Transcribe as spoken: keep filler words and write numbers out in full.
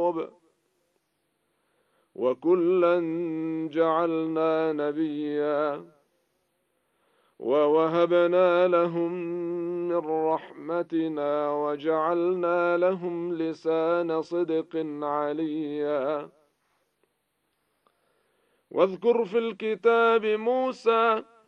القلوب، وكلا جعلنا نبيا ووهبنا لهم من رحمتنا وجعلنا لهم لسان صدق عليا. واذكر في الكتاب موسى